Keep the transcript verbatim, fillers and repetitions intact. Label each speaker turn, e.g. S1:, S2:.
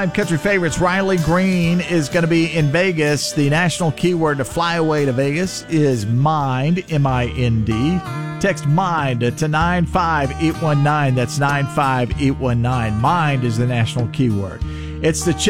S1: Country favorites. Riley Green is going to be in Vegas. The national keyword to fly away to Vegas is mind, M I N D. Text mind to nine five eight one nine. That's nine five eight one nine. Mind is the national keyword. It's the